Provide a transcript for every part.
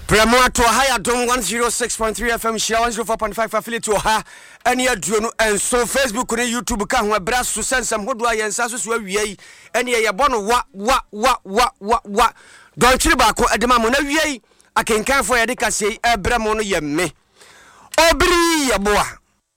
Premo to higher dom 106.3 FM Shira 104.5 affiliate to ha any aduonu and so Facebook and YouTube ka ho abra so sensam hodo ayensa so awie any ye bono wa don chiri ba ko edema mo na wie akenkan fo ye de kase ebra mo no ye me obri ye boa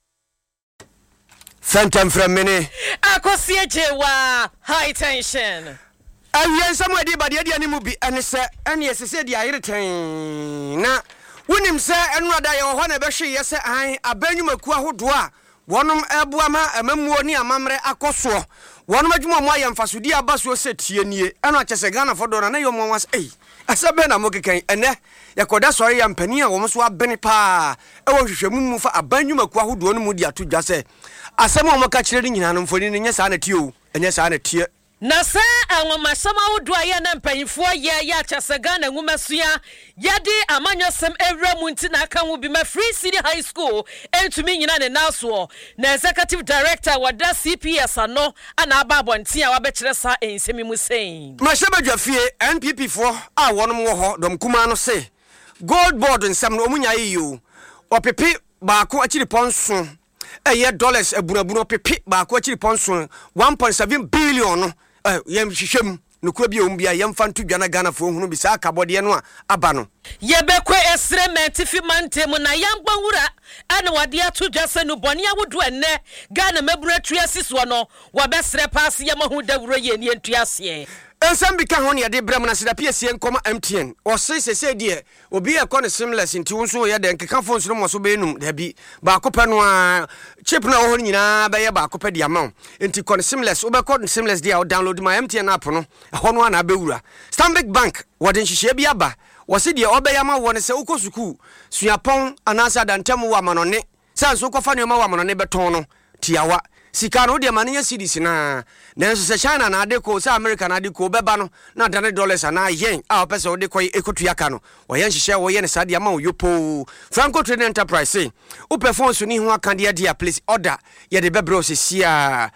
Phantom from mini akosie jewa high tension awie somewhere di bade dia ni mu bi ene se ene ye se dia yereten na wonim se enu ada ye ho na be hwe ye se an abanyumaku ahodo a wonom eboa ma amamuo ni amamre akoso wonom adwuma mo ayemfasodi abaso se tienie enu akese Ghana fodo na yo mo was asabe na mo keken ene yakoda sori ya mpani a wo so abene pa e wo hwehwemu mu fa abanyumaku ahodo no mu di atodwa se asem o mo ka kire nyina no mfoni nya sa na tie enye sa na tie na sa anwoma sama wodo aye na mpanyifo ye ya chasega na nwumasua yedi amanyosem ewra mu nti na aka ho bi ma Free City High School entumi nyina ne naso na executive director wada CPS ano ana ababonti a wabekire sa ensemi mu sein ma shebadwa fie NPP fo a wonom wo ho dom kuma no se gold board nsam no omunya yiyo opepe baako akiri ponso eye dollars abunabuno pepe baako akiri ponso 1.7 billion no yem hwehwem nukura bi ombia yemfa ntodwa na Ghana fo hunu bi sa akabode no aba no yebekwe esrement fi mantem na yamba wura ana wade atodwa se no bone awodo enne Ghana mabura tuasiso no wabesre pass yemahu dawuro ye ni entuase ensam bi ka ho ne de brem na seda piesie nkoma MTN o se de obi e kɔ ne seamless nti wonso ye de nkeka phones no mo so be enum da bi ba akopɛ no a chip na ho nyina ba ye ba akopɛ de amount nti kɔ ne seamless obe kɔ ne seamless de a download my MTN app no ho no na abewura Stanbic Bank wode nhihye bi aba wose de obeyama wone se ukosuku suapon anasa dantem wa manone sanso kofa ne ma wa manone beton no tiawa sika no de manya cedis na nanso se China na adeko se America na adeko beba no na dane dollars na yen a opese wo de koy ekotua ka no wo yen hihye wo yen sade ama yopo Franco Trading Enterprise say upefon so ni ho aka de place order ye de bebro se sia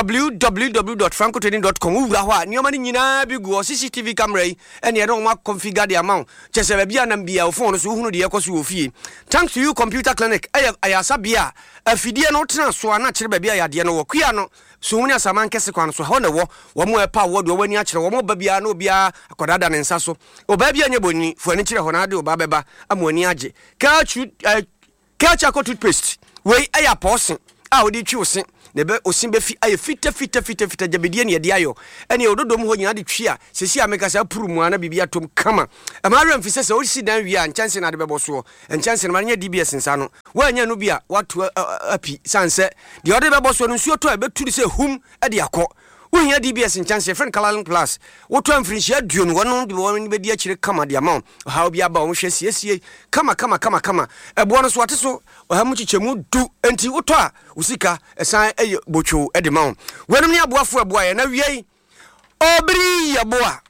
www.francotrading.com ura ho a nioma ni nyina bi go CCTV camera ene ye no ma configure the amount chese ba bia na bia wo phone so hunu de yekoso wo fie thanks to you computer clinic ayasa bia afidie no tena so ana kire ba bia yade no wo kua no so hunu asama nkese kwan so ho ne wo mo epa wo de wani akire wo mo ba bia na obia akodada ne nsa so oba bia nye boni fu ani kire ho na de oba beba amoni age Kacha toothpaste we aya posen a odi twi osin nebe osin be fi aye fita jabedie ne yede ayo ene ododom ho nyina de twi a sesi ameka sa purumu ana bibia tom kama amare mfise se orisi dan wi a chance na de beboso chance na manya DBS nsa no wanya no bia watu api sanse de ode beboso no nsuo to a beturi se hum e de akọ wohia DBS chance friend Kalalan Plus woto amfrinhia aduonu wono de woni be di akire kama de amount ha obi aba wo hwe siesie kama ebo no so wate so ha mu chichemu du enti woto a usika esan eye bocho e de mawo wenum ni aboafo aboa na wiei obri yaboa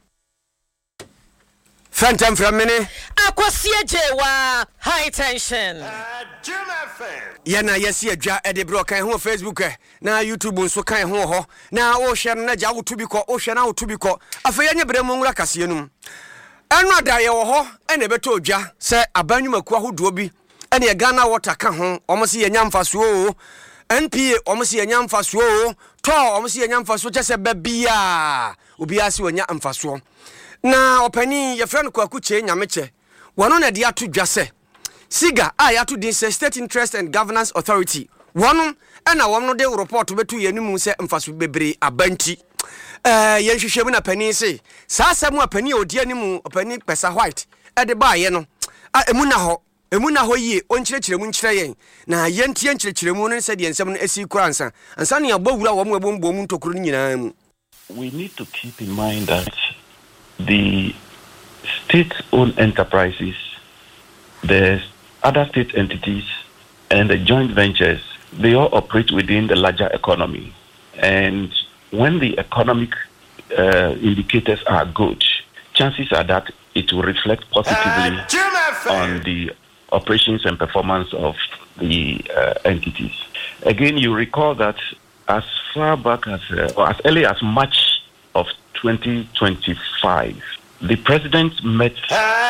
Phantom from mini akosie jewa high tension yana yesi adwa ede bro kan ho Facebook na YouTube nso kan ho na wo hwe na ja wo tubi ko wo hwe na wo tubi ko afa yanye bre mu ngura kase enum enu ada ye wo ho ene beto odwa se abanyumaku ahodo bi ene Ghana water ka ho omo se yenya mfaso o NPA omo se yenya mfaso o to omo se yenya mfaso chese babia obi ase wonya mfaso na opani ye friend Kwaku Che Nyameche wono na de atodwa se Siga ya to the State Interest and Governance Authority wono na wono de report betu yenimu se mfaso bebre abanti ye hwehwemu na pani se sa asemu apani odi animu opani pesa white e de ba ye no emuna ho yie onkyerechiremu nkyere yen na yentie nkyerechiremu no se de ensem no esi kuransa ansa ne abawura wo mo ebombo mu ntokuru nyina mu. We need to keep in mind that the state-owned enterprises, the other state entities, and the joint ventures, they all operate within the larger economy. And when the economic indicators are good, chances are that it will reflect positively on the operations and performance of the entities. Again, you recall that as far back as, or as early as March of 2025, the president met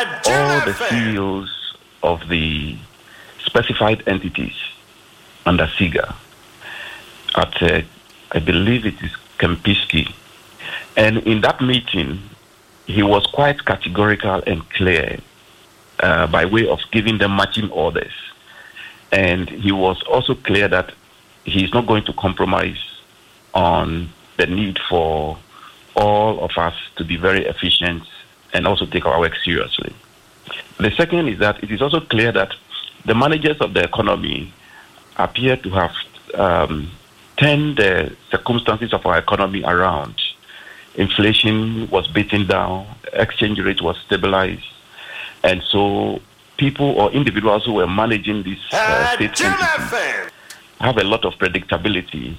all the CEOs of the specified entities under SIGA at, I believe it is Kempinski. And in that meeting, he was quite categorical and clear by way of giving them marching orders. And he was also clear that he is not going to compromise on the need for all of us to be very efficient and also take our work seriously. The second is that it is also clear that the managers of the economy appear to have turned the circumstances of our economy around. Inflation was beaten down, exchange rate was stabilized, and so people or individuals who were managing these state entities have a lot of predictability.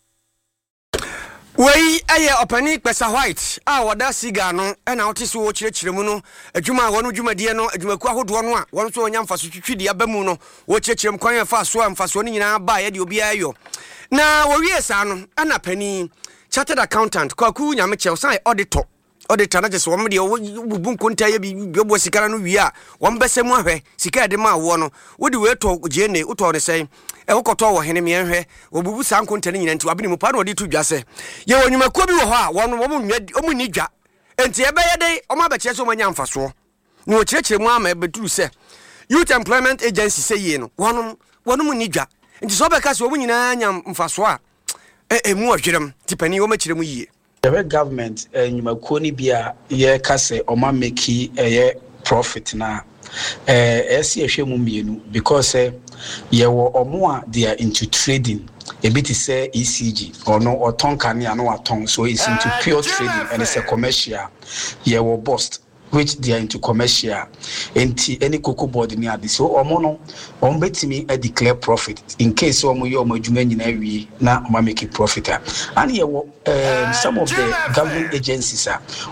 Wey aye opani pesa white wada siga no na otisi wo chirechire mu no adwuma wonu dwumadie no adwumaku ahodo no a won so onya mfaso twitwidi abamu no wo chirechire m kwan fa so amfaso ni nyina ba ye de obi ayo na wo wie sa no ana pani chartered accountant kwaku nyameche osan auditor na jese wom de bubu nkonta ye bi bo sikara no wie a wom besemu ahwe sika de ma wo no wo de we to jene uto ne sei wokoto wo hene me enhwe wo bubu sa nkonta ne nyina nti wabene mu pa na odi to dwase ye wonwumakuo bi wo ho a wo ni dwa enti ebe ye de o ma ba kire so manya mfaso na wo kirekire mu ama ebeturu se Youth Employment Agency say ye no wono ni dwa enti so be ka se wo nyina nya mfaso a mu ohwerem tipani wo ma kire mu yie the government nyumakuo ni bia ye kase o ma make ye profit na esi ehwe mu mienu because ye wo omo a they are into trading a bit say ECG or no or tonkani and no aton so it's into pure trading and it's a commercial ye wo bust which they are into commercial any cocoa board near this so omo betimi declare profit in case omo yo adwuma nyina wi na omo make profit and ye some of the government agencies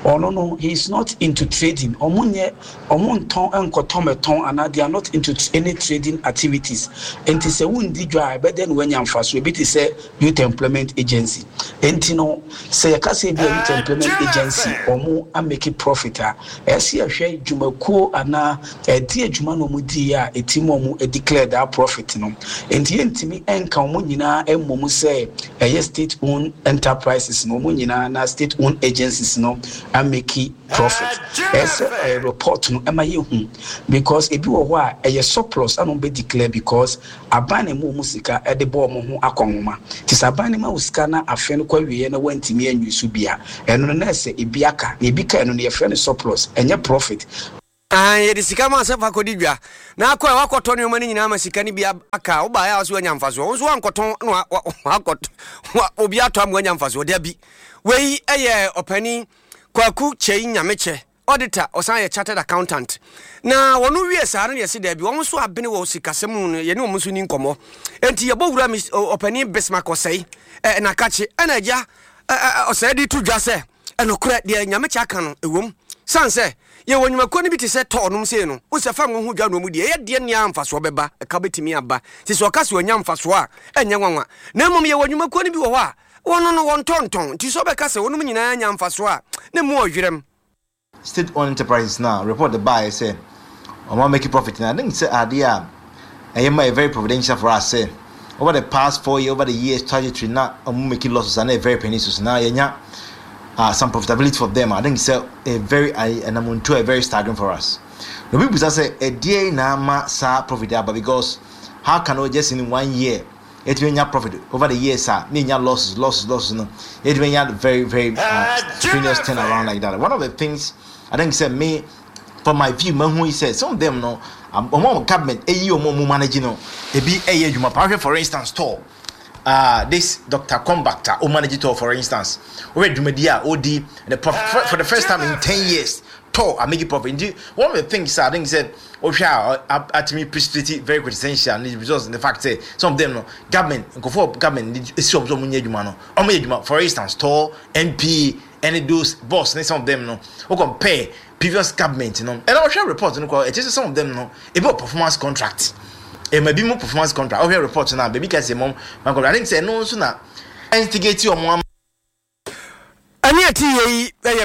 no he is not into trading omo ton enkotometon and they are not into any trading activities enti se wundi dwa be then when yam faso e bit say Youth Employment Agency enti no say ka say be Youth Employment Agency omo make profit esi ahwe dwumakuo ana edi adwuma no mudi a etimo mu declare that profit no enti entimi enka omo nyina emmo say state owned enterprises no omo nyina na state owned agencies no am make profit as a report no emaye hu because ebi wo ho a surplus anon be declare because abane mu musika e de bo mo ho akonwoma ti sabane ma usika na afe no kwawie na wantimi anwisu bia eno na se ebi aka na ebi ka eno ne ye surplus enye profit ye de sika ma sefa kodi dwa na akwa wakoto ne omani nyina ma sika ni bia aka wo ba ya so anya mfaso wo so ankoto no wakoto obi ato am anya mfaso de bi wei eye opani kwaku chei nyameche auditor osan ye chartered accountant na wonu wie sa no ye se da bi wo so abene wo sikasem ye ne wo so ni nkomo enti ye bowura mi opani Bismarck osei na kache ana ja osei di to dwa se enokura de nyameche aka no ewom sanse ye wonwumakuo ni bi te se tonum se no wo se fa ngo hu dwa no mu de ye de ne amfaso beba ka betimi aba ti so ka se onya mfaso a enye nwanwa na mom ye wonwumakuo ni bi wo ho a wono no won tonton ti so be ka se wonum nyina nya mfaso a ne mu ohwerem state owned enterprises now report the buy say o ma make profit na I think say idea am very providential for us say over the past 4 years over the years trajectory now make losses and very pernicious now yenya some profitability for them. I think it's a very and I'm to a very staggering for us. The people say a day na ma sa profitable because how can we just in 1 year it when your profit over the years mean your losses no it when you very strenuous turnaround like that. One of the things I think say me from my view man who said some of them no more government more managing no e be you for instance store this Dr. Combactor or manager for instance we do media OD the profit for the first time in 10 years to I make profit. Indeed, one of the things I think said at me pretty very essential and it results in the fact that some of them no government go for government is some for instance to MP and those boss and some of them no who compare previous government and I share report it is some of them no about performance contract. It may be more performance contract. I'll hear reports now. Baby can say, Mom, I think say no sooner. Instigate your mom. And yet,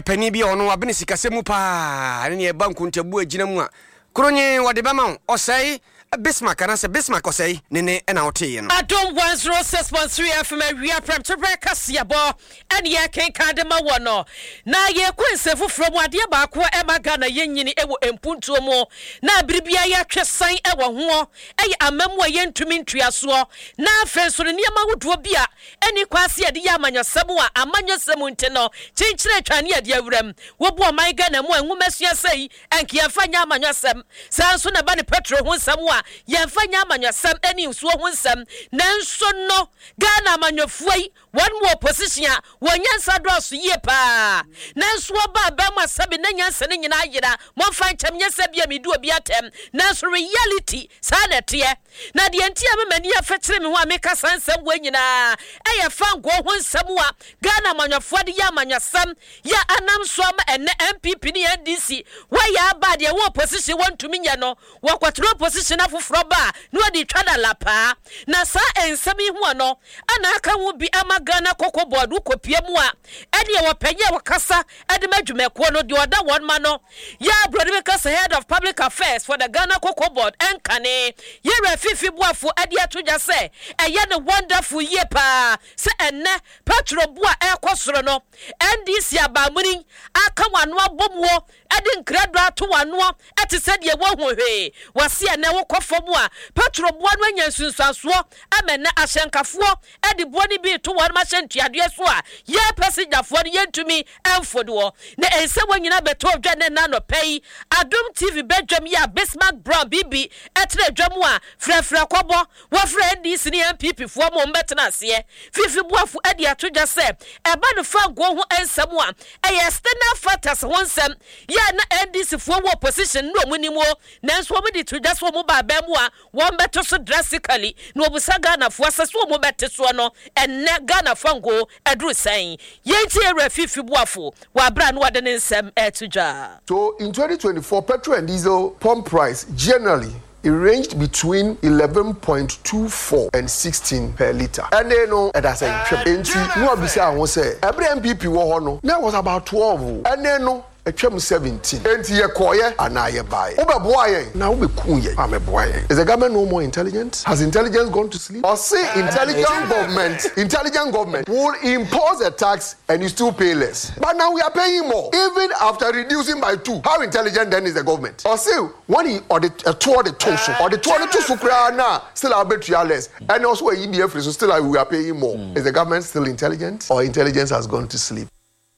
pani bi ono abene sikasemu pa ne banku ntabu agina mu a kronye wode bama osai Bismarck and I said Bismarck say nene and out here. I don't want 06.3 FM we are from Tobacco Siabo and ye can kadema wano. Na ye kwensefu from wadia bakwa Emma Gana Yeni ewo empunto mo. Na bribia ya chesain ewa huo. Amemwa yen to min triaswo. Na fenso ni yama bia. Any kwasi ya diya manya samua amanya samunteno. Chinchile chani ya diya urem. Wabwa maigana mwa ngumesu say and kiafanya manya sam. Sansu na bani petro hun samua. Yemfanya amanyasam eni usuo hunsam nanso no Ghana amanyofuai one more position wanyansa drosu ye pa nanso ba ba masabi na nyansa ne nyina ayira monfa nkyam nyansa bia medu obi atem nanso reality sanete na de antia memani afetire me ho ameka sansam wanyina eye fango hunsam wa Ghana amanyofo de ya amanyasam ya anamso ama ene MPP ni NDC waya ba de wo position wantumi nya no wakwatro position afufroba no de twada lapa na sa ensami ho no ana aka ho bi amagana koko board ukopia mu a ene wopanya wakasa ede madwumeko no de oda one man no ya Brodimeka head of public affairs for the Ghana Cocoa Board enkane ye refifi boafo ade atoja se eye ne wonderful ye pa se enne petro boa ekosoro no NDC abamuni aka wano abomwo ade nkrado ato wano ate se de wo hwe wase ene wo kofom a petro boa no anyansunsanso amene ahyenkafo ade boa ni bi to won ma hyentuade so a ye passenger ne yentumi emfodo na ense wanyina beto odwa ne na no pay Adum TV bedwam ya Bismarck Brown bibi etre dwam a frefre kobo wo frɛ NDC ne MPP fo mo mbetena ase fifi boafu ade atoja se eba no fa go ho ensam a external factors ho nsam ya na NDC fo wo opposition no munimo nanso mo di toja so mo ba ba mu a wo mbeto so drastically no obusa Ghana fo aseso mo bete so no enne Ghana fango edru san yenti era fifi boafu wa bra no wade ne nsam etoja. So in 2024, petrol and diesel pump price generally it ranged between 11.24 and 16 per liter. And they know that's a trip. And no bisa won say every MPP wo no now was about 12. And they know a chum 17. And ye koye and I buy. Oba now we kunye. I'm a boy. Is the government no more intelligent? Has intelligence gone to sleep? Or say intelligent government will impose a tax and you still pay less. But now we are paying more. Even after reducing by 2. How intelligent then is the government? Or say when he or the tour the toast or the tour to now still our bet less. And also a EDF so still we are paying more. Is the government still intelligent or intelligence has gone to sleep?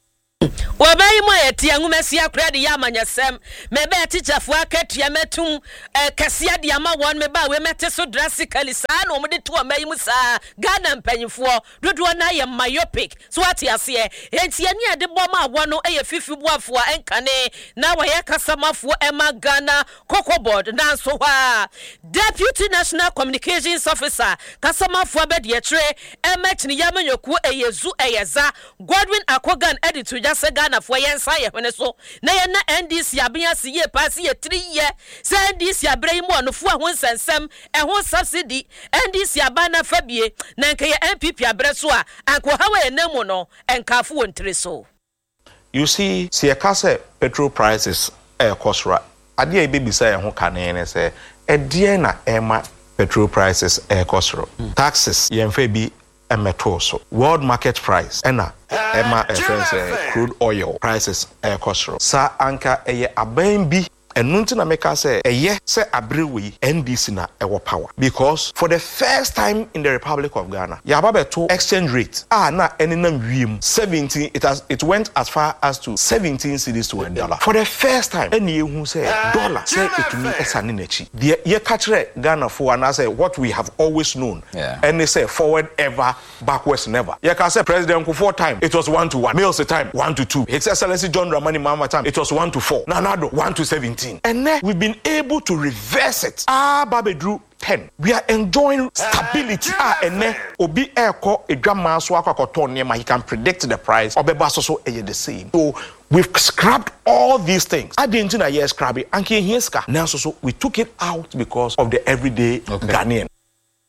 Wabai mo etia ngumesi akra de yamanyasem mebe teacher fo akatua metum kasia de ama won meba we mete so drastically sa na omde to amayi mu sa Ghana mpanyifo dodo na ye myopic so ati ase entia ni ade bom awo no eye fifi boafo enkane na wa ye kasamafo ema Ghana Cocoa Board na so ha Deputy National Communications Officer kasamafo abede etre emetni yamanyoku eyezu eyeza Godwin Akogan editor just Ghana for yensa ye hwene so na ye na NDC abia si ye pass ye 3 year se NDC abrei mu onofo ho nsensem ho subsidy NDC abana fabie na nke ye MPP abre so a anko hawe enemu no enkafo wontre so. You see kase petrol prices kosra ade e bebisa ye ho kane ne se edie na ema petrol prices kosro taxes ye mfa bi emetoso world market price ena ema crude oil prices kosro sa anka eye aban bi enunti na meka say eye se abrewe NDC na ewo power because for the first time in the Republic of Ghana yababeto exchange rate na enenam wiem 17 it went as far as to 17 cedis to $1 for the first time ene ehu say dollar say etumi esane nachi ye kachre Ghana for and say what we have always known and they say forward ever backwards never ye ka say President Kufuor time it was 1-1 Mills time 1-2 His Excellency John Dramani Mahama time it was 1-4 Nanado 1-17 and then we've been able to reverse it. Babedru 10. We are enjoying stability. And then obi eko edwama so akoton nema he can predict the price. Obeba so the same. So we've scrapped all these things. I didn't know yes scrap it. Anke hinska. Now so we took it out because of the everyday Ghanaian.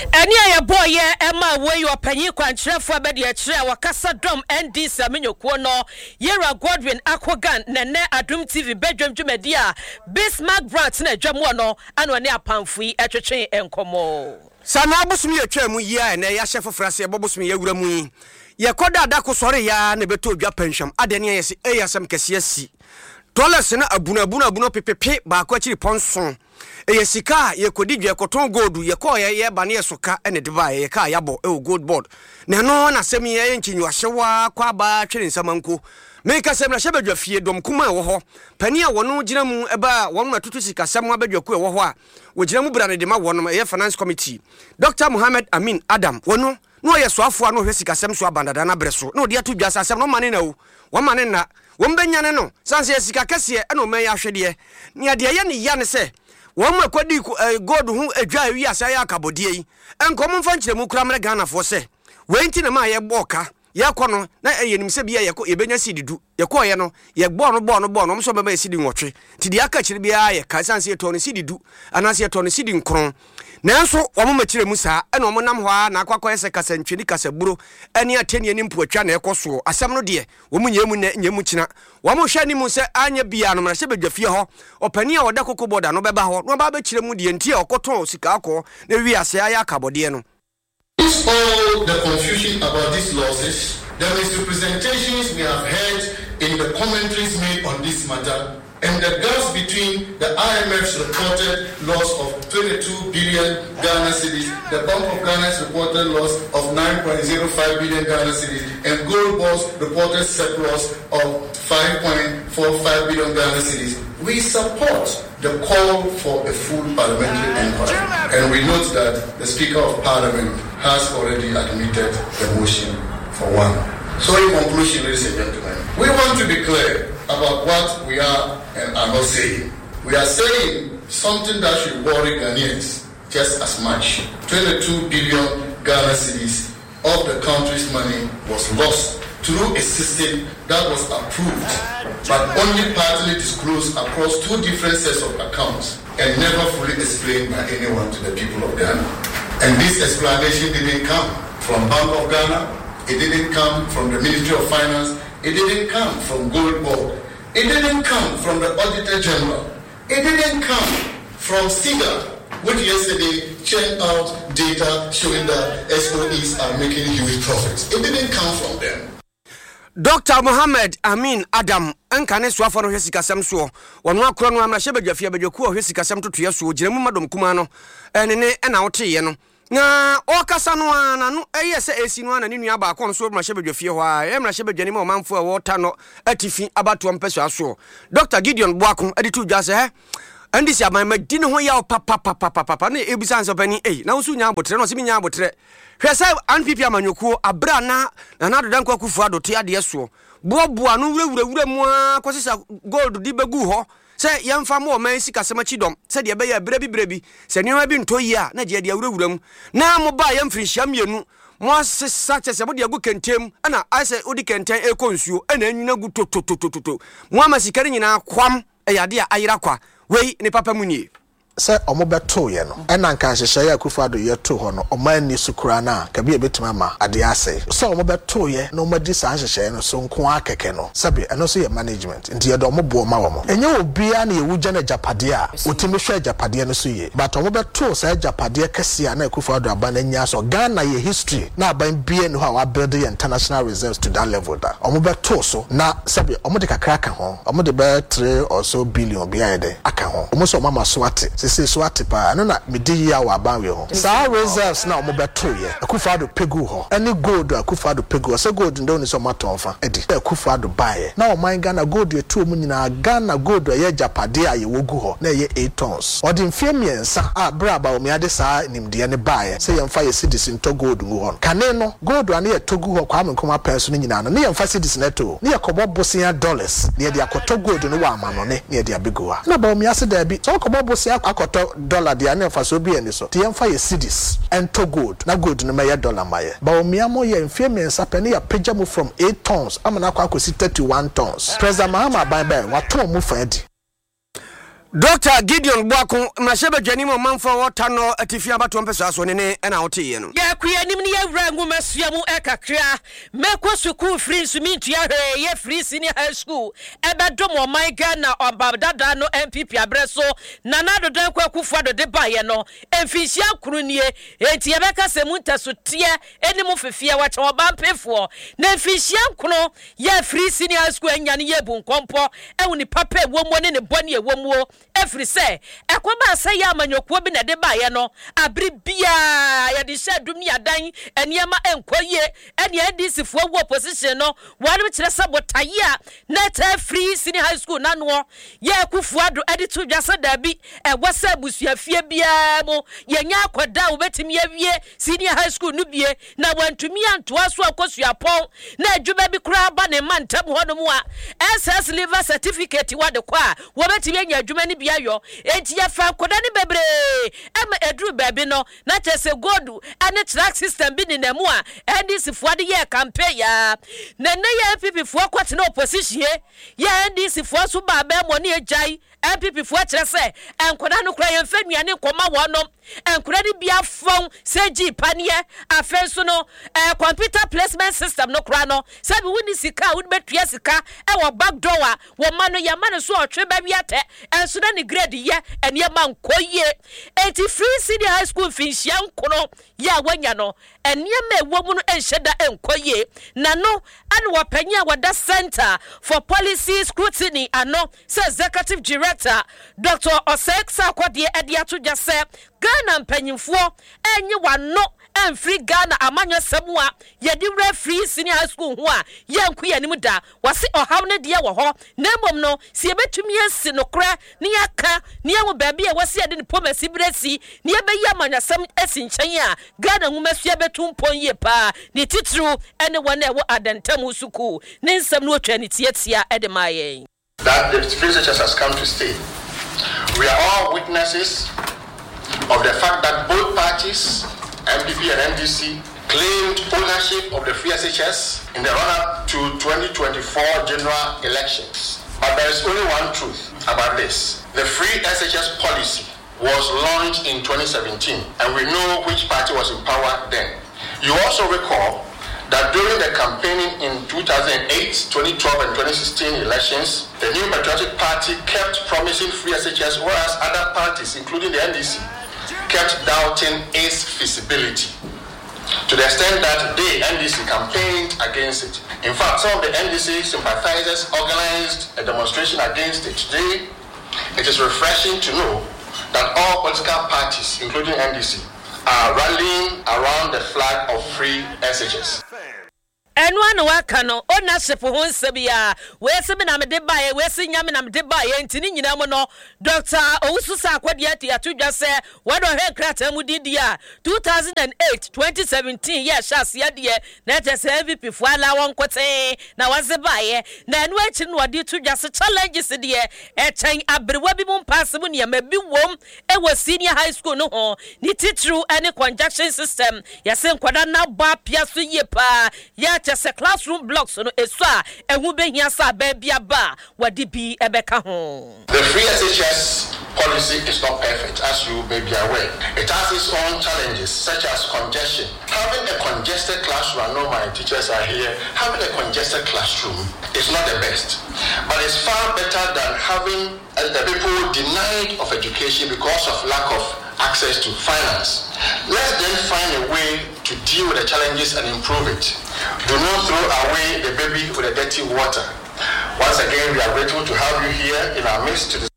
Any a boy, Emma, where you are paying quantra for Bedia Tra, Wakasa Drum, and this Samuel Kuono, Yera Godwin, Aquagan, Nene, Adum TV, Bedroom Jumedia, Bismarck Brats, Jamono, and one near Pamfui, Etrache, and Como. Sana busumi atwamu ya na ya chef frase bobusumi ya wuramu yi ye koda da ko sore ya na beto dwa pension adene yesi eyasam kese asi dollars na abuna pepepe ba ko akiri ponson eyesika ye kodi dwa koton gold ye ko ye ba na yesoka ene deba ye ka yabo e gold board na no na semi ye nkinyu ahyewa kwa ba twere nsamanko meka semra shebadwa fie dom kuma wo ho pani a wono gina mu eba wonu atutu sika sem abadwa ku wo ho a wo gina mu bra ne de ma wono ye finance committee Dr. Mohammed Amin Adam wono no ye soafo no hwe sika sem so abandada na breso no de atu dwa sasem no mane na wo mane na wo mbanyane no sanse sika kase e no man ya hwede ne ade ye ne ya ne se wo ma kwadi god hu adwa wi asa ya akabodie yi enkom mfa nkire mu kura mre Ghana fo se wenti na ma ye boka yakono na eyenim se bia yeko yebenya sididu yeko ye no ye gbo no mso bema sidi nwotwe tidi aka kire bia ye ka sanse ye to no sididu anase ye to no sidi nkron nanso omo makire mu saa ena omo nam ho a na akwakọ yese kasa ntwini kasa buro eni ateni ni mpu atwa na ekoso asem no de omo nyemu na nyemu kina omo hwa ni mu se anya bia no mra se bedwa fie ho opani a oda kokoboda no beba ho no ba ba kire mu de nti a okoton sika akọ na wi ase aya akabode no. All the confusion about these losses, the misrepresentations we have heard in the commentaries made on this matter, and the gaps between the IMF's reported loss of 22 billion Ghana cedis, the Bank of Ghana's reported loss of 9.05 billion Ghana cedis, and Gold Board's reported surplus of 5.45 billion Ghana cedis. We support the call for a full parliamentary inquiry, and we note that the Speaker of Parliament has already admitted the motion for one. So in conclusion, ladies and gentlemen, we want to be clear about what we are and are not saying. We are saying something that should worry Ghanaians just as much. 22 billion Ghana cedis of the country's money was lost through a system that was approved but only partly disclosed across two different sets of accounts and never fully explained by anyone to the people of Ghana. And this explanation didn't come from Bank of Ghana, it didn't come from the Ministry of Finance, it didn't come from Gold Board, it didn't come from the Auditor General, it didn't come from SIGA, which yesterday churned out data showing that SOEs are making huge profits. It didn't come from them. Dr. Mohammed Amin Adam enkane soafo no hwesika sem so wono akro no amra shebadwa fie badwaku hwesika sem totoya so giramu madom kuma no ene na woteye no na okasa no ana no eyese esi no ana ne nua ba akon so amra shebadwa fie ho a amra shebadwa ni ma manfo a wota no atifi abato mpeso aso Dr. Gideon Boakon editu dwa se andi si amama di ne ho ya papa na ebisan so pani na usu nya abotre no se nya abotre hwese anpipi amanyokuo abra na dodan kwa kufu adote ade so boboa no wurawura mu akosesa gold di begu ho se yemfa mo man sika semachi dom se de be ya brebi se nneema bi ntoyi a na je de wurawura mu na mo ba yemfiri hyiamienu mo asesa chese mo de agu kentem ana ase odi kenten ekonsuo ana anwuna gu tototototo mo amasikari nyina kwam eyade a ayira kwa wei ne papa munye se omobeto ye no ena nka hyehye ya Akufo-Addo ye to ho no omani sukura na ka bia betima ma ade ase se omobeto ye no omadi sa hyehye no so nko akeke no sabe eno so ye management ndi ye do omobo ma wo mo enye obia na ye wugya na japade a otimi hwe japade no so ye but omobeto sa japade kese a na Akufo-Addo aba na nya so Ghana ye history na aban bia no ha wa build the international reserves to that level da omobeto so na sabe omode kakra ka ho omode be 3 or so billion bia ye de aka ho omo so mama so ate se so atipa no na medi ya wa banwe ho sa reserves na omobeto ye Akufo-Addo pegu ho any gold Akufo-Addo pegu se gold ndo ni so matonfa edi Akufo-Addo bae na o man Ghana gold ye tu mu nyina Ghana gold ye japade a ye wogu ho na ye 8 tons odi mfie miensa a bra ba o me ade sa nimde ne bae se yemfa ye cedis nto gold ngu ho kane no gold ane ye togu ho kwa menkoma penso no nyina no ne yemfa cedis na to ne ye kobo bosia dollars ne ye de akoto gold no wa amano ne ye de abegu ha na ba o me ase da bi so kobo bosia akoto dollar de ane fa so bi ene so te yemfa ye cedis ento gold na gold no me ye dollar maye ba o me amo ye mfie miensa pe ne ya pagya mu from 8 tons amana kwa akosi 31 tons President Mahama ban ban wato mu fa di Dr. Gideon Bwako mashebe janimo manfo wotano atifi abato mpesa so ne na wote no ya kuyanim ne yawra ngumasuya mu ekakra mekwo school free sumintu ya he ye free senior high school ebedo mo my Ghana obadada no MPP abreso nanado dan kwakufu ado de baye no emfisia kunu nie enti yebeka se muntaso tie eni mu fefia wacha obampefo na emfisia kunu ye free senior high school enya ne ye bunkompo ewuni papa ewomo ne boni ewomo every say ekwoba say ya amanyokuo bi na de baye no abri bia ya de shedum ni adan eniema enkoye eni NDC fo wo opposition no wale kire sabotaye a na free senior high school nano ye kufuado editu dwase dabi wasa abusua fie bia mo ye nya akoda obetimi awie senior high school no bie na wantumi antoa so akosua pon na adwuma bi kura ba ne mantam hono mu a SS liver certificate wade kwa wobetimi anya adwuma ni bia yo enti ya fa koda ni bebre ema edru baby no na chese godu ane track system bi ni nemu a NDC fo de ye campaign ya na ye MPP fo kwate na opposition ye NDC fo so ba ba mo ne ejai MPP fo kire se enkoda no kura ye mfa nuane koma wonom enkoda di bia fon seji panie afenso no computer placement system no kura no sabi woni sika woni betua sika e wo back door a wo ma no ya ma no so otwe ba wiate enso na ni grade ye ene ma nkoye enti free senior high school finhia nkono ya wanya no ene ma ewo mu no enhyeda enkoye na no ane wo panya wada center for policy scrutiny ano say executive director Dr. Osek Sakwodie ediato jase Ghana mpanyimfo enye wano free Ghana amanyo semua ye di free senior high school ho a ye nku ye nim da wase ohaw ne de wo ho na mom no se yebetumi asi no kra ne yaka ne ye wo baabi e wase ye de pomasi bresi ne ye beyi amanyo sem asi nchen a Ghana ngumasu ye betum pon ye pa ne titru ene wona e wo adantam suku ne nsem no otwa ne tietia e de maye that the free SHS has come to stay. We are all witnesses of the fact that both parties, MPP and MDC, claimed ownership of the free SHS in the run-up to 2024 general elections. But there is only one truth about this. The free SHS policy was launched in 2017, and we know which party was in power then. You also recall that during the campaigning in 2008, 2012 and 2016 elections, the New Patriotic Party kept promising free SHS, whereas other parties, including the NDC, kept doubting its feasibility, to the extent that they, NDC, campaigned against it. In fact, some of the NDC sympathizers organized a demonstration against it. Today, it is refreshing to know that all political parties, including NDC, are rallying around the flag of free SHS. Enwa no waka no ownership ho nsebia we se me na me de bae we se nya me na me de bae ntini nyina mo no Dr. Owusu Sakwodie atodwa se wado he krata mu didi a 2008 2017 ye shas ye de na tese MVP fu ala won kote na waze bae na enu achi no wade todwa se challenges de e chen abrewa bi mu pass mu ne ma bi wom e wo senior high school no ho ni titru any conjunction system ye se nkwada na ba pia so ye pa ya just a classroom blocks no eswa ehu behia sa ba bia ba wadi bi ebeka ho. The free SHS policy is not perfect, as you may be aware. It has its own challenges, such as congestion. Having a congested classroom, I know my teachers are here, having a congested classroom is not the best, but it's far better than having the people denied of education because of lack of access to finance. Let's then find a way to deal with the challenges and improve it. Do not throw away the baby with the dirty water. Once again, we are grateful to have you here in our midst to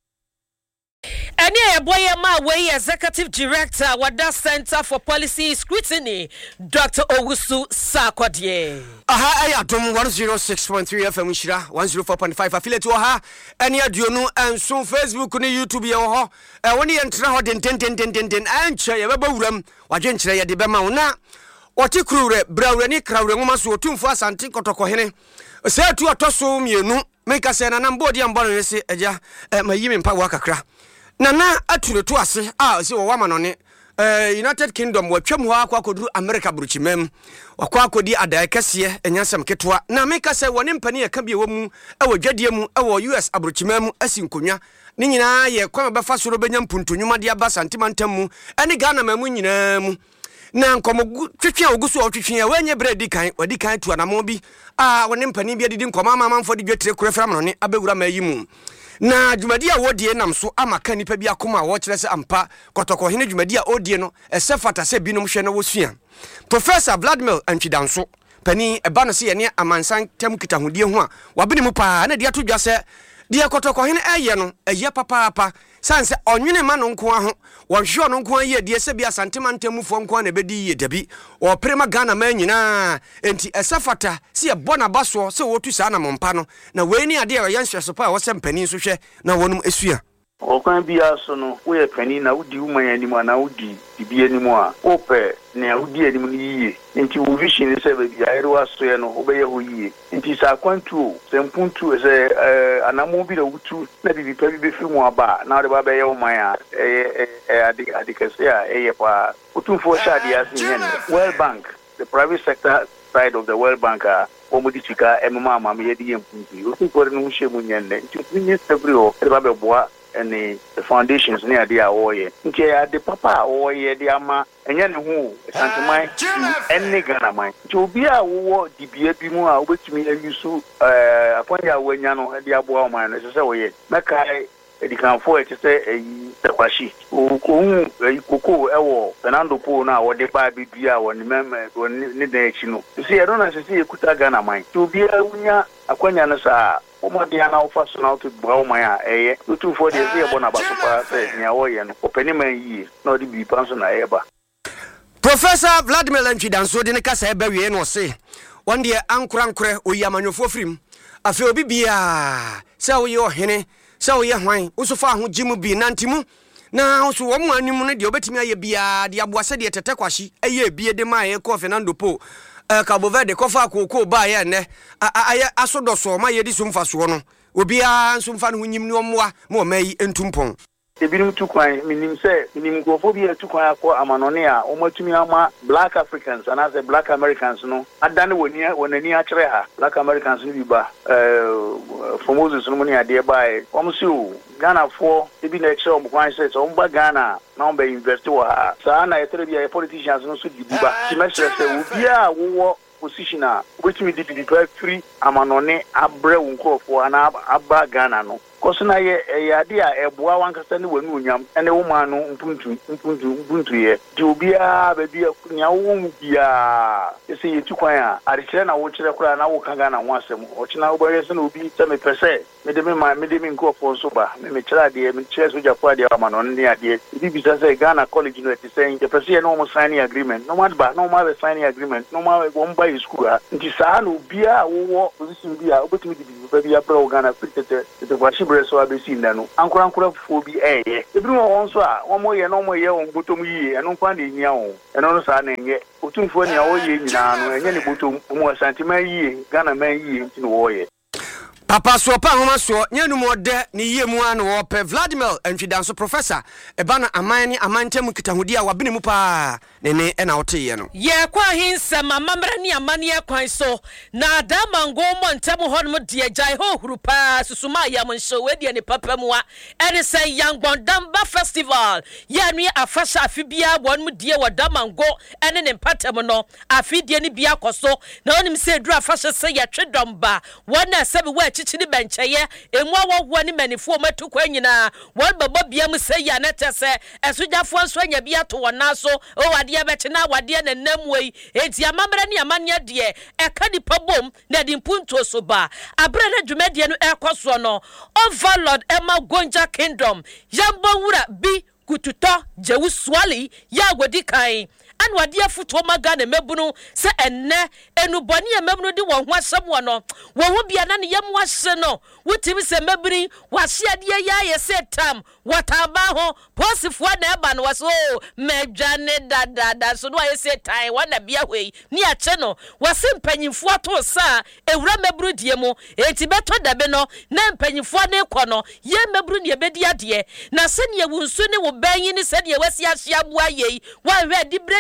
Anya boye ma we executive director wada Center for Policy Scrutiny Dr. Owusu Sakwodie. Aha aya dom 106.3 FM Shira 104.5 affiliate wo ha ene aduonu enso Facebook ni YouTube ye wo ho woni ye ntra ho den anche ye beba wuram waje nkyere ye de bema wo na woti kurure brawure ni krawure ngoma so otumfo asante kotoko hene se atu atoso mienu meka se na nambodi ambono yesi eja mayimi mpa wa kakra nana aturetu ase se wo wama no ne United Kingdom watwam ho akwa koduru America buruchimem wakwa akodi adai kese enyasam ketwa na meka se woni mpani ya ka bi wo mu e wo dwadie mu e wo US aburuchimem asinkonwa ni nyina ye kwa be fa soro benya mpuntu nwuma de aba santimantam mu ene Ghana mamu nyina mu na nkomo twetwe oguso otwetwe wenye bredi kan wadi kan tu anamo bi woni mpani bi adidi nkoma amamfo de dwetire kure fra no ne abewura mayi mu na dwumadi a wodie nam so amaka nipa bi akoma wo kire se ampa kotoko hene dwumadi a odie no esefata se binom hwe no wosua Professor Vladimir Antwidanso pani eba no se ye ne amansan tem kitahudie ho a wabene mu pa na de ato dwa se de kotoko hene eye no eye papa sanse onwene ma no nko aho wonhwe no nko aye de se bia santemantamufo nko na bedi ye dabi o prema Ghana ma nyina enti esafata se ye bona baso se wotu sa na mompa no na weini ade ye nhweso pa wo se mpani so hwe na wonum esua okwan bia so no wo ye pani na wodi woman anim na wodi bibi anim a ope na wodi anim ni yiye enti wo vision se be bia ere waso ye no obeye ho yiye enti sa kwantu se mpuntu se anamo bi da wutu na bibi pa bi be fimu aba na de ba be ye woman a adikase a eye pa utumfo sha dia sin World Bank, the private sector side of the World Bank omudicika emma mama ye di mpuntu utumfo no hwemu nyenne enti minister brio de ba be boa and the foundations near the oye. Nke the papa oye the ama enye ne ho santimai enne Ghana man. Nti obi a wo dibia bi mu a obetumi ayusu akwanya wanya no de aboa o man no se oye. Mekai edikanfo e se eyi takwashi. Okohu koko ewo Fernando Po na wo de ba bibia wo ne da echi no. Se e don na se ekuta Ghana man. Ti obi a unya akwanya no sa Omodia na ofa so na to brauma ya eye utu for de se ebo na basopa se nya wo ye no openima yi na odi bi panso na eba Professor Vladimir Antwidanso de ne kasa eba wie no se wonde ankorankore oyi amanyofo frim afi obi bia se wo ye ohene se wo ye hwan wo so fa ho gimu bi nantimu na wo so wo mu animu ne de obetimi aye bia de aboase de tete kwashi eye bie de ma ye ko Fernando Po Cabo Verde kofa koko ba ye ne aya asodoso ma ye di sumfa so no obi a sumfa no nyim ni omwa ma o mai entumpon ebinim tukwan minim se minim gofo bi tukwan akọ amanone a omatumi ama black Africans and as black Americans no adane wonani a kire ha black Americans no bi ba for Moses no moni ade ba omsi o Ghana for ebi na ekse omkwan se so mba Ghana na omba invest wo ha sa na yetere bi politicians no so di ba timesre se obi a wo position a obetumi di free amanone abre wo nkofo ana aba Ghana no kosina ye ade a eboa wankasa ne wanu onyam ene wo ma no mpuntu ye di obia ba bia nya wo mu bia ese ye tukwan a arekire na wo kire kura na wo kanga na ho asem o kina wo bere se na obi se me pese me de me nkofo so ba me kire ade me kire so japo ade ama no ne ade bi bi se Ghana college no eti say ye pese ye no mo signing agreement no mad ba no ma be signing agreement no ma go mba school a nti sa na obia wo position bia obetumi di bi bia bra Ghana fitete kwashi breso abesi ndano ankora fo bi eye ebi no won so a wo mo ye no mo ye on botom yi eno kwa na nya wo eno no sa na enye otumfo ni a wo ye nyina no enye ne botom mo santima yi Ghana man yi nti no wo ye Papa so pa homa so nyanu mo de ne yemu an wo pe Vladimir Antwidanso professor eba na aman ni amantam kitahudi a wabene mu pa ne na wote ye no ye kwa hinsa mamamra ni amane kwan so na da mango mo ntam ho no de agai ho huru pa susuma ya mo nso we de ne papa mu a ene say Yangbondamba festival ya nui afasha afibia won mu de wada mango ene ne patam no afidie ne bia koso na onim se duru afasha se ya twedomba wona sebe we chichini bencheye enwa wo ni manifo matu kwa nyina won baba bia mu se ya na tese esujafo nso anya bia to wona so o wade beti na wade na namwei enti amamra ni amanya de eka di pabom na di mpunto so ba abre na dwumade no ekoso no overlord Emma Gonja Kingdom yambo wura bi kututo jewu swali ya gwadi kai an wade afuto maga na mebunu se enne enuboni e mebunu di won ho asem no wo ho bia na ne yam wahye no wutimi se mebiri wahye ade ya ye se tam wataba ho posifo na eba no waso medwane dada so no ye se tai wana bia hwei ni ache no wase mpanyimfo ato sa ewura meburu die mu enti beto dabe no na mpanyimfo ne kɔ no ye meburu ne bedi ade na se ne wunsu ne wo banyi ne se ne wasi ahye aboa ye wa hwe di bre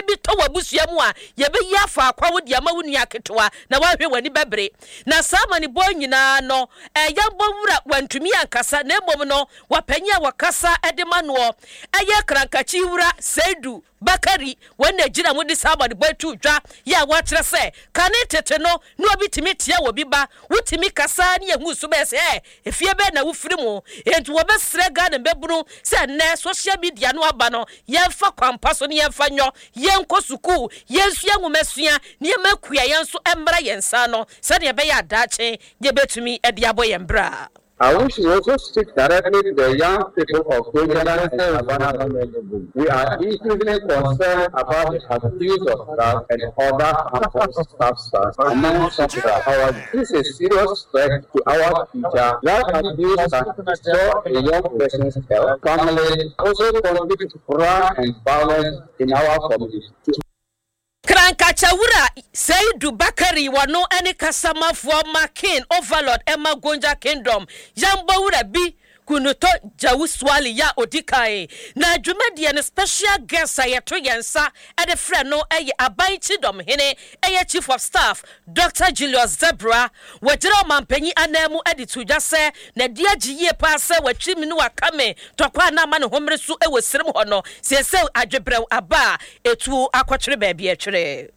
bi to wabusua mu a ye be ya fa akwa wo dia ma wo nua ketewa na wa hwe wani bebre na sama ni boy nyina no yambo wura wantumi ankasa na embom no wapanya wakasa edema no eye krankachi wura Seidu Bakari wanda jira mu di sama ni boy tu dwa ya wa kire se kane tete no no obitimi tia wo biba wutimi kasa ni ehu so be se efie be na wo firi mu entu wo be sre ga na bebunu se na social media no aba no yemfa kwampa so ne yemfa nyo yenko suku yensua nwumesua ne yemakuya yenso embra yensa no se ne be ya dache ye betumi e dia boy embra. I wish to also speak directly to the young people of Kojalan and Havana. We are increasingly concerned about the abuse of staff and other harmful staff among staff. This is a serious threat to our future. That abuse can destroy a young person's health, family, also contribute to crime and violence in our community. Krankacha wura Seidu Bakari wano ene kasama for Makin Overlord Emma Gonja Kingdom Yamba wura bi kunuto Jawuswali ya odikae na dwumadi ne special guest ayeto yensa e de frɛ no eye Abaiti Dom hene eye chief of staff Dr. Julius Zebra wajira mampanyi anamu editu jase na dia giye pa se watwimi no wakame tokwa na ma ne homre so e wosirim hono sese adwebrew aba etu akwatwere ba bia twere.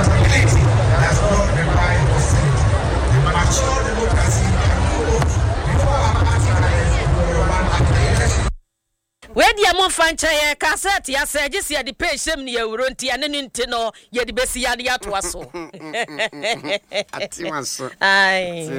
Wedi amon fancha ye cassette ya segisi ya di peshem ni euro nti ane nti no ye di besi ya di atwaso. Atimaso. Ai.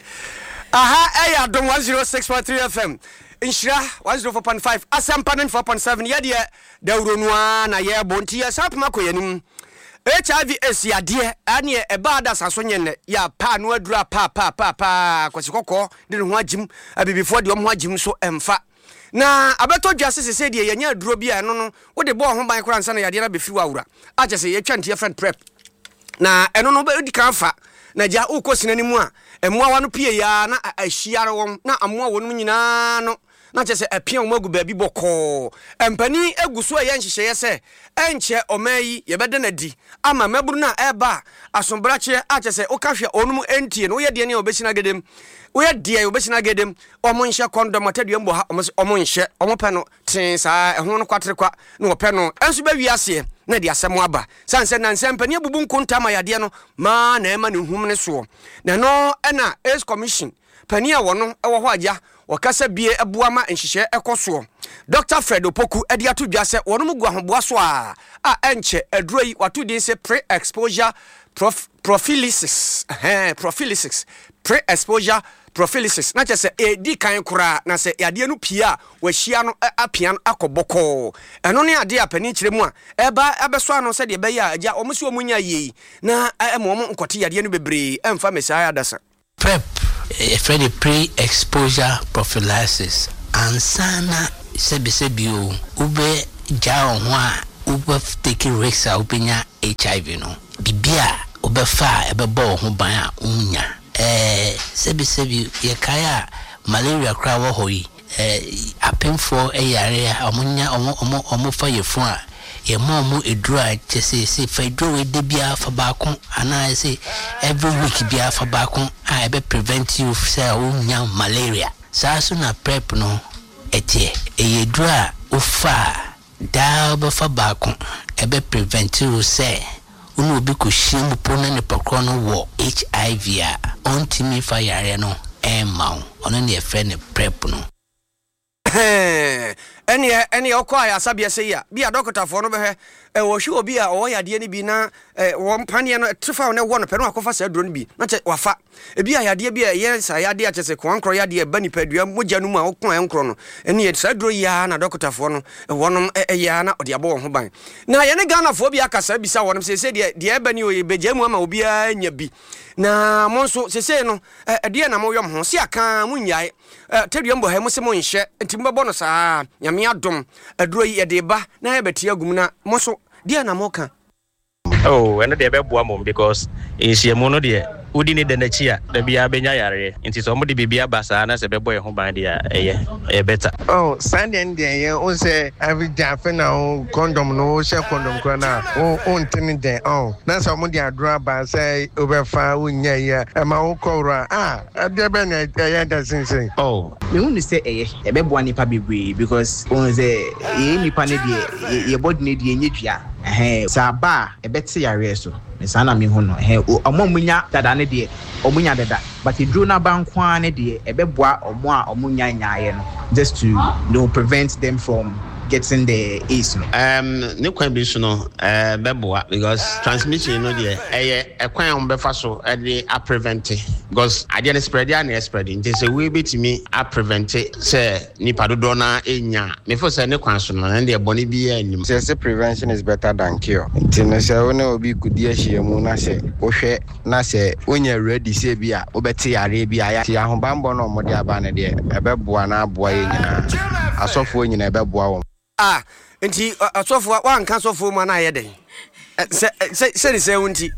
Aha, eya dom 106.3 FM. Inshira 104.5 Asampa 4.7 ye de euro noa na ye bonti ya sapma koyenim. HIV esiade ane eba da sasonye ne ya pa no adura pa kwasikoko de ho agim abibifo de ho agim so emfa na abeto dwase sese de yenya aduro bia no no wo de bo ho ban kora nsa na yade na befi wawura a chese ye twa ntie friend prep na eno no be di kan fa na ja ukosina ni mu a emwa wa no pie ya na ahyiare won na amwa wonum nyina no na chese apia wo magu baabi boko empani eguso ye nhyehyeye se enche omayi ye bede na di ama maburu na eba asombrache a chese okahwe onum entie no ye de ne obesina gedem we de obesina gedem omonhye kondom atadua mbo ha omonhye omope no tin saa ehun no kwatere kwa no ope no enso ba wiase na de asem aba sanse na nsempani abubu nkonta ma yade no ma na ema ne hum ne so na no na Ace Commission pani a wono ewo ho agya wakasa bie abuama nhyehyɛ ekoso Dr. Fred Opoku edi atodwa sɛ wono mu gua hoboa so a enche aduro yi wato din sɛ pre-exposure prophylaxis pre-exposure prophylaxis na kyerɛ sɛ edi kan kora na sɛ yade no pia wahia no apia no akɔbɔkɔ ɛno ne ade apani kyerɛ mu a ɛba abeso ano sɛ de bɛyɛ agya omusi omunya yi na ɛmo nkɔte yade no bebree ɛmfa mesaya adasa prep Freddy pre-exposure prophylaxis ansana sebisebio ube jao hwa ube take risks a ubenya HIV no bibia ube fa ebe bo ho ban a unya sebisebio ye kaya malaria kra wo hoyi apemfo eyare omunya omo fa yefo a ye momu edura chese fedro we de bia fa baako ana say every week bia fa baako a ebe prevent you say unya malaria sa so na prep no etie eyedura ufa da ba fa baako ebe prevent you say unu obi ko hyiam pona ne pakro no wo HIV a ontimi fa yare no emma ono ne efre ne prep no ene okwa ya sabia sei ya bia doctor fo no be he wo hwe obi a o yade ni bi na wo mpane no trefa ne wo no pe no akofa sa duro ni bi na che wafa e bia yade bia ye sa yade a chese kwankro yade ba ni padua mogya no mu a wo kon enkro no ene sa duro ya na doctor fo no wo no ya na ode abo ho ban na ye ne Ghana fo bia kasa bisa wo no se de eba ni o ye begya mu ama obi a nya bi na monso sese no de na mo yom ho se aka munyae tadua mbo ha mo se mo nhye ntimbo bo no saa nyame adom aduro yi de ba na ye betia gum na monso de na mo ka oh and they be boa mom because in she mo no de wodi ne denachia da bia benya yare nti so mo de bibia basa na se bebo ye ho ban dia eye better oh Sunday ndie ye o se every day afa na condom no she condom kra na o ntini den oh na so mo de adura ba say obefa unya ya e ma wo kora ade be na ye da sinsin oh me hu ni say eye bebo nipa bebre because on say ye nipa ne de ye body ne de nyedua saba ebeti yare so mesana me hu no omomunya dada ne de omunya dada but edru na bankwa ne de ebeboa omo a omunya nyaaye no just to prevent them from getting the AIDS ne kwan bi so no beboa because transmission no de ekwan on befa so e a prevent because ade ne spread ya na spread nti se we betimi a prevent se nipa dodo na enya me for say ne kwan so no na de boni bi anim say prevention is better than cure nti no se wona obi kudi ahia mu na se wo hwe na se onya ready se bi a obeti yare bi aya ti ahobambo no mo de aba ne de ebeboa na aboa ye nyina asofo nyina ebeboa wo nti asofo wa nka asofo mu na ayede se wunti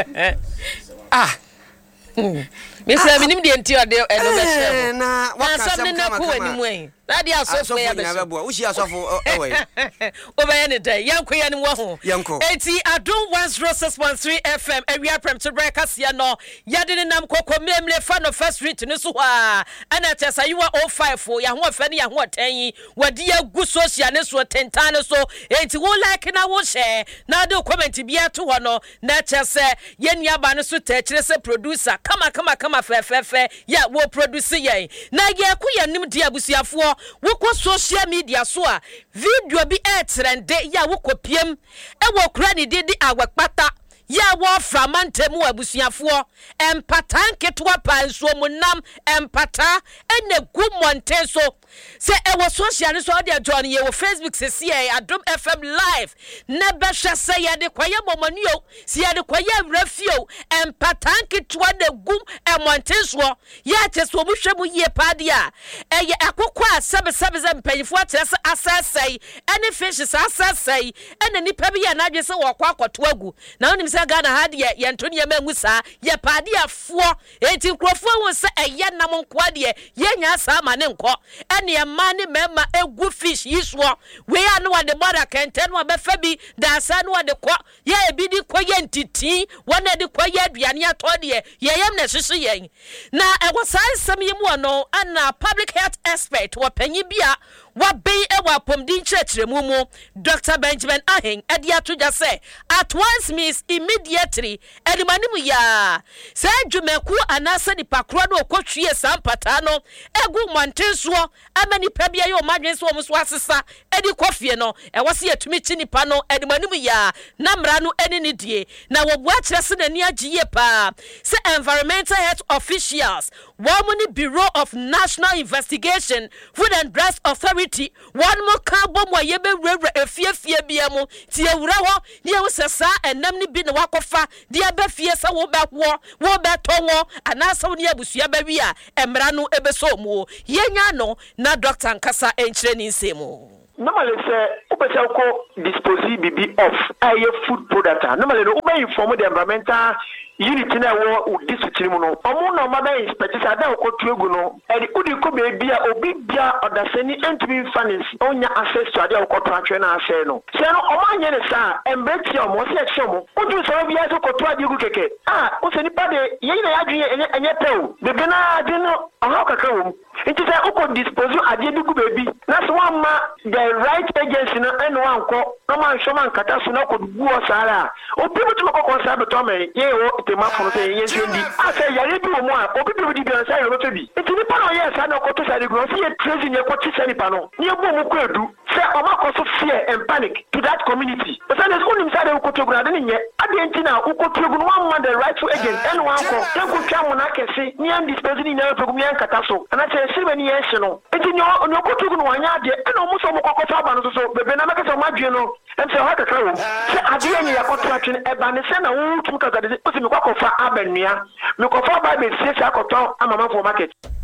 Mr. Minim de enti ode eno be share na wakasam na ko animu en na dia asofo ya be wo shi asofo ewe obaye ne dai yanko ya ni wo ho enti Adom 106.3 FM awia prem to break asia no yade ne nam kokko memle fa no first street ni so ha ana tesa yiwa 05 ya ho fa ne ya ho 10 wadi agu social ne so tentan so enti wo like na wo share na de comment bia to ho no na tese ye nua ba ne so ta kire se producer kama fe ya wo produce yen na ye ku ya nim dia busuafo wo ko social media so a video bi trend ya wo kopiem e wo kura ni di awakpata ya wo framantemu abusuafo empatan ketwa panso munam empata ene gumonte so se e wo social so de join ye wo Facebook se see Adom FM live na be hwe se ye de kwaye momanuo se ye de kwaye rafio empatan ketwa de gum emonte so ya che so mu hwe mu ye padia e ye akokwa sebe mpanyifo atrese asasai ene fishes asasai ene nipa bi ya na adwe se wo kwa akoto agu na onim se Ghana had ye ntoni ye mangusa ye padia fo enti krofo won se eye nam nko de ye nya sa ma ne nko ene ye ma ne mema egu fish yiswo we ya no de mother kenten wa be fa bi da sa no de ko ye bi di ko ye ntiti wona de ko ye aduane atode ye yem na hyehyɛ yen na e wo sai sam ye mu no ana public health expert wa panyi bia wa be e wa pomdin chretremu mu Dr. Benjamin Ahen ade atoja se at once means immediately edimanimu ya se dwumaku anasa ni pakro na okotwie sampata no egu montenso amani pabia ye o madwenso o muso asesa edi kofie no e wose yetumi chinipa no edimanimu ya na mra no eni ne die na wo bua kire se nani agiye pa se environmental health officials Womani Bureau of National Investigation Food and Drugs Authority one more carbon wa yebe rewe efie biamu ti ewura ho ne ewusesa enam ni bi ne wakofa dia be fie sa wo be tonwo anasa wo ne abusua ba wi a emra no ebeso mu yenya no na doctor nkasa enchire ni nsemu normally say upesa ko dispose bibi of aye food product normally no ube inform the environmental unit na wo district mu no omo na ma be inspect say da ko tuegu no e di udi ko be bia obi bia odasani entumi finance onya access to ade ko transfer na ase no se no omo anye ne sa embeti omo se eche omo oju so bia so ko to ade gu keke o se ni pa de ye na ya dwen enye pew de bena ade no oha kakra wo it is a uko dispose ade gu baby na so one ma the right agency no eno anko no man show man kata so na ko gu o sara obi mutu ko ko sa be to me ye wo tema fo say ye sendi ase yare bi wo mo a obi bi di bi an say yo to bi it ni pa no ye sa na ko to sa de gro see trace ni ko ti sa ni pa no ni e bo mu ko edu say o ma ko so fear and panic to that community but say there's only say ko to gro ade ni nye ade enti na ko to gro one man the rightful agent eno anko e ko twa mo na kese ni am dispose ni na to gro mi an kata so ana say sirbe ni ye no enti ni ko to gro wanya ade eno mo so mo ko fa ba no so bebe na make so madwe no em say ha kakra wo say ade ni ya ko to atwe e ba ne say na wo tum ka gade o se me kwa ko fa abenua me ko fa ba be sie sa ko to amama for market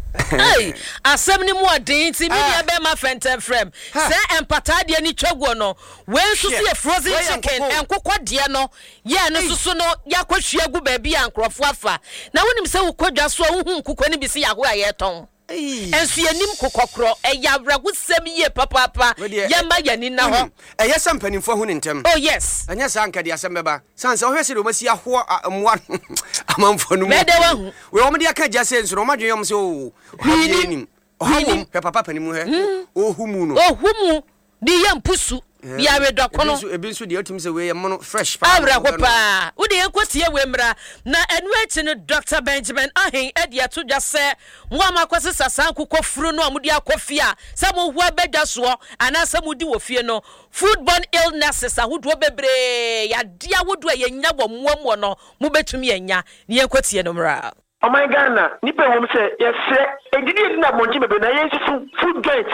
Hey, asem ni mu odin ti mi dia be ma fenten frame. Say empata de ni twagwo no. We nso se frozen chicken enkokɔ de no. Ye no susu no yakɔhwia gu ba bi ankrofo afa. Na wonim se wo kwadwa so wo hu nkokɔ ni bi se yaho aye ton. Ensu yanim kokokro eyawrago sem ye papa yamba yani na ho eye sampanimfo hu ntem oh yes anya sanka de asem beba sanse wo hwese de omasi aho amwa amamfo no mu we omde aka jase nso no madwen yom se o habinim ohum papa panimu he ohumu no ohumu di yampusu ya we dokono ebi nso de otim se we yem fresh abra ko pa wo de enkotie we mra na enu echi no Dr. Benjamin Ahin edi ato dwase mo amakwese sasan kokofuru no amudi akofia se mo hu abedwa so ana se mo di wo fie no foodborne illnesses ahodo bebre ya dia wodo yenya wo muamu no mo betumi yenya ne enkotie no mra Oh my Ghana, nipe wom say yes edidi na monti bebe na yes food joint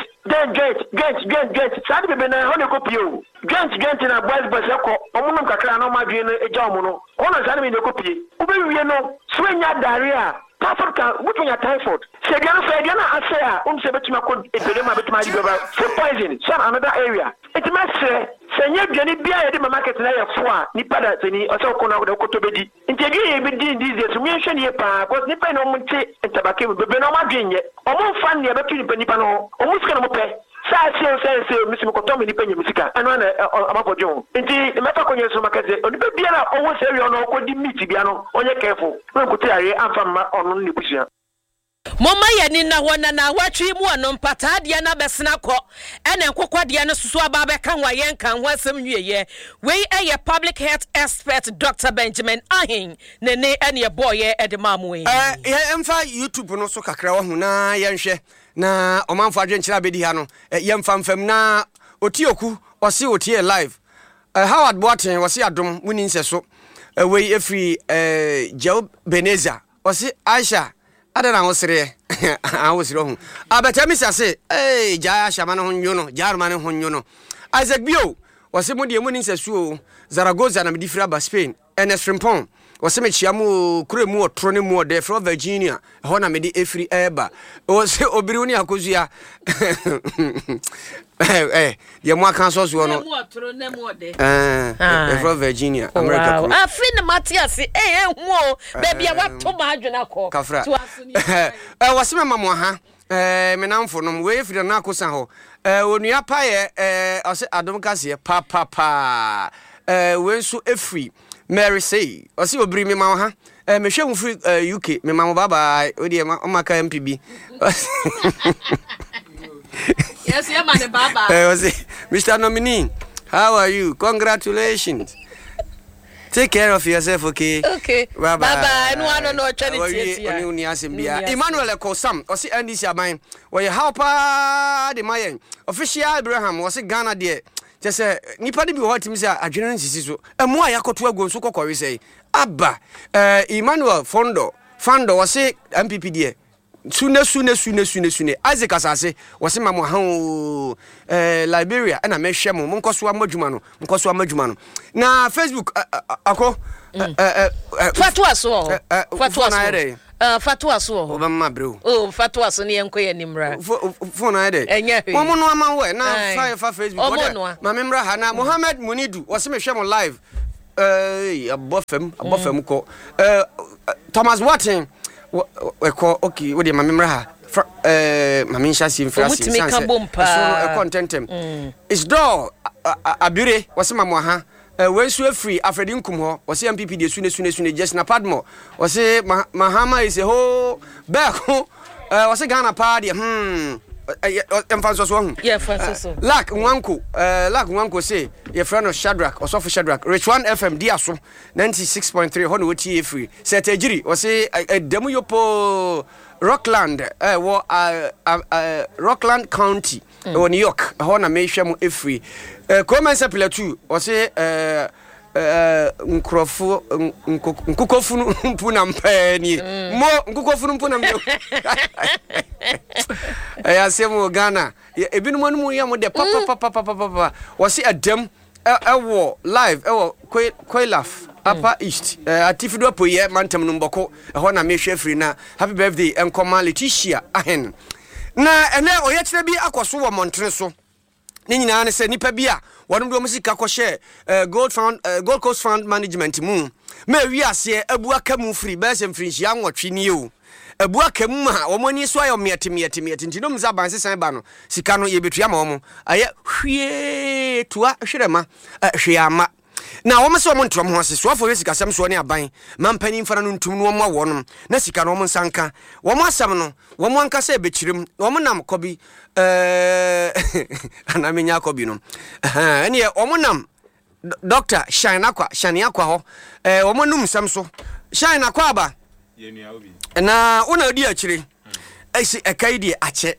joint sadi bebe na ho ne kopie joint na boys ekọ omunum kakra na ma dwen eja omuno ono sadi me ne kopie ubewie no so enya diarrhea Africa wutunya typhoid se dia na ase a se betuma ko epidema betuma di beba food poison some another area it must senye dwani bia ye de market na ye fo a nipa da tani o se ko na ko to bedi ntegi ye bedi ndize so mienhwe ne pa cause nipa no monte entabake bebe no ma dwenye o mo fa ne betu nipa no o mo sika no mo pe sa se misi ko to mi nipa nye musika anu na amapojo nti meta ko nyeso market onipa bia na o wo se wi ono ko di meat bia no onye careful no ko tiare amfa ma ono ne busia Mama yani na wana na watwi mu ono mpata de na besena kɔ ene nkokɔ de no susu aba be kan wa yen kan ho asem nwieye we eye public health expert Dr. Benjamin Ahin ne ene boy edemamu yi emfa YouTube no so kakra wa hu na yenhwe na omanfo adwenkyira bedi ha no yemfa mfam na otioku osi otie live Howard Boateng osi adom wuni nseso we efri Joe Beneza osi Aisha adana wosere awosire hu abatami sase jaya shama no honyo no jarma no honyo no Isaac Bio wose mu de mu ni nsesuo Zaragoza na medifira ba Spain Ernest Frimpong wose me chiamu kuremu otro ne mu de from Virginia ho na medi efiri eba wose obiri ni akozua ye mo aka so so no from Virginia America wow afin Matthias hu baby wato ma adwena ko wose me mamo ha me namfo no we efiri na akosa ho onua pa ye ose adom kase pa we nso efiri Mary say ose obiri me ma ha me hwe free UK me ma bye bye odi o maka MPB yes yeah man baba Mr. Nominee, how are you? Congratulations. Take care of yourself, okay? Okay. Bye bye. No charity. Emmanuel Kosam, osi NDC aban. We helper the mayen. Official Abraham was Ghana there. Just nipa de bi ho tim say adwene nsisi so. Emu ayakoto ago nso kokori say. Abba. Emmanuel Fondo was MPP there. Sune Isaac asase wose mamo ha Liberia na mehwe mo nkoso amadwuma no na Facebook ako fatwa so o bamma bro fatwa so ne enkoye nimra phone ayde mo no ama we na fa Facebook ma memra ha na Mohammed Munidu wose mehwe mo live abofem ko Thomas Watson okay what the memra ha mami nshasi mfrasi so contentem is do abure wasema mo ha wensu afri afredi nkum ho wase MPP de sune just na padmo wase mahama is a ho back wase Ghana party emfanso so hu yeah fanso lak nwanko say your friend of Shadrack or Sofa Shadrack Rich 1 FM diaso 96.3 hono woti free set ejiri wase demu yopo Rockland Rockland County or New York hona mehwe mu efree commence pilatu wase nkukofunu mpuna mpani mo nkukofunu mpuna mbe ya semu Ghana ebinu mu ya mo de papa wase adem ewo live ewo Koilaf Upper East atifido poye mantem no mboko ho na mehwe free na happy birthday enkoma Leticia ahen na ene oye kire bi akoso wo montene so ni nyina ne se nipa bi a wonum do musika ko share Gold Coast Fund Management mu me wi ase abu aka mu free be se mfiri hia nwotwe ni o abu aka mu ha wo mani so ayo miete ntino mza banse san ba no sika no ye betua ma wo aye hwie tua hwerema hwe ama na wo mse wo ntom ho ase so afo we sika sam so ne aban mampani mfara no ntum no mo wonom na sika no mo nsanka wo mo asam no wo mo anka se bechirim wo mo nam kobi anamenya kobi no ene wo mo nam Dr. Shine Aqua ho wo mo num sam so Shine Aqua ba na una di akire esi ekaidi ache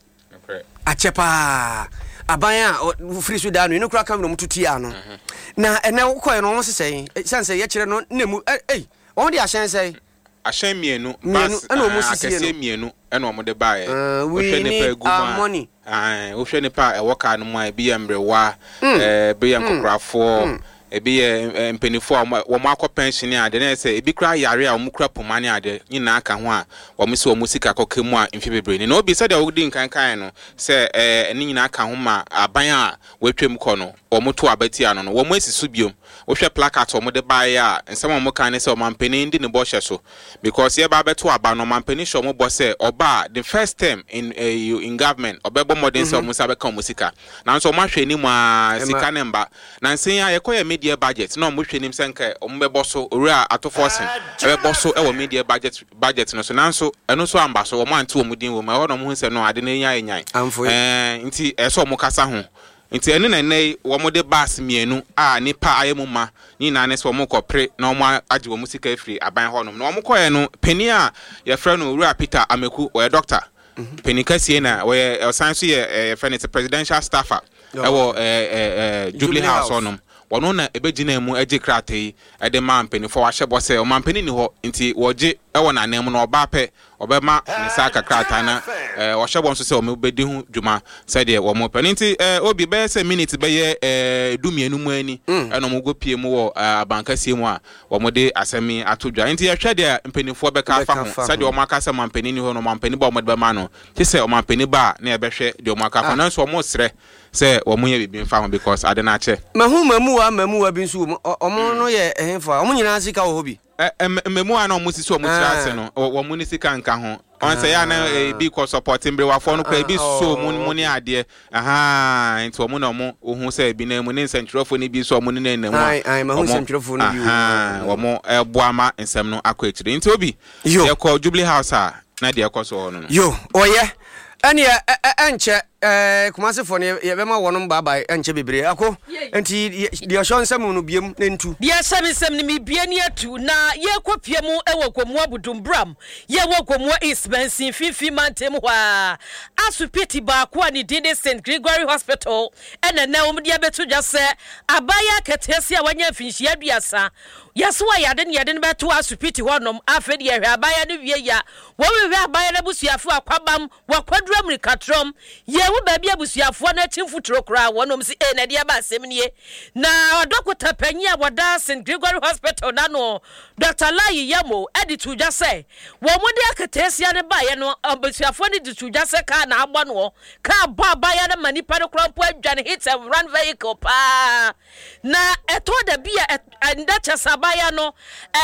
pa abaya free so da no kura kam no mututi ano na ene koye no sesei sanse ye kire no nemu on di ahyen sei ahyen mienu bas akese mienu ene omo de bae wo hwe ne pa aguma wo hwe ne pa ewoka no mu a bi yemrewa bi yankokrafo ebi mpenifo wo makọ pension ade na se ebi kra yare a wo kra pomane ade nyina aka ho a wo mse wo musika kokemu a mfi bebre ni na obi se de wo di nkankan no se eni nyina aka ho ma aban a wetwem kọ no wo moto abati ano no wo mo esisu biom wo hwe placard wo mo de bae a nsem wo kan ne se wo mampeni ndi ne bo hye so because ye ba beto aba no mampeni hye wo mo bo se oba the first term in government obebo modern se wo musa be kan musika na nso wo mahwe ni mu a sika ne mba na nsen ya ye koye media budget no mo hwenim senka ombebo so owura atoforcing ebebo so e wo media budget no so nanso eno so amba so wo mo ante wo mudin wo ma wo no mo hu se no ade na enyan nti eso mo kasa ho nti ene na nei wo mo de bas mienu a nipa ayemu ma ni na ne so mo kopre na mo age wo musika afiri aban ho no na mo koye no peni a ye frɛ no owura Peter Ameku wo doctor peni kasie na wo science ye frɛ no presidential staffer ewo Jubilee House onum wono na ebegina mu age kratai ede ma mpeni fo wahye bo se o mampeni ni ho nti woje ewo na nem no oba pe obema ni saka krata na wahye bo nso se o me bedi hu dwuma se de wo mo pe nti obi be se minute be ye dumienu mu ani eno mo go pie mu wo abanka sie mu a wo mo de asemi atodwa nti ye hwe de mpeni fo be ka fa ho se de o maka se mampeni ni ho no mampeni ba o mo de be ma no ti se o mampeni ba na ye be hwe de o maka fa na so o mo sre se wo mo ye bibi mfa ho because ade na che mamuwa binsu omo no ye ehemfa omo nyina sika wo bi memua na omo sisi omo tirase no wo mo ni sika nka ho on say ya na bi ko supporting bre wa fo no kwa bi so mo ni ade nti omo na omo ohun say bi na mu ni nsentwerofo ni bi so omo ni na namu ai ma hu nsentwerofo no bi wo mo eboama nsem no akọ ekire nti obi ye ko Jubilee House a na de ekoso no yo oye ene enche kumase fo ne ye bema wonom baba enche bebre ako enti de oshonsam no biem ne ntu de asamisem ne mebie ne atu na ye kopie mu ewokomu abudumbram ye wokomu expensive fifi mantem hwa asupiti ba ko ani de St Gregory Hospital ene na omde abetu dwase abaya ketesi a wanya finhia aduasa yaso ayade ne yade ne beto asupiti honom afede ye hwe abaya ne wie ya wo we abaya na busuafo akwabam wakwadura mrikatrom ye wo baabi abusuafo na chimfutro kra wonom si na dia ba asem nie na dokota panyi a woda St Gregory Hospital na no Dr. Layi Yamo editu dwa se wo mode akatesia ne ba ye no abusuafo ne ditu dwa se ka na agbo no ka ba abaya na manipa no krampo adwane hit and run vehicle pa na eto da bia enda chesabaya no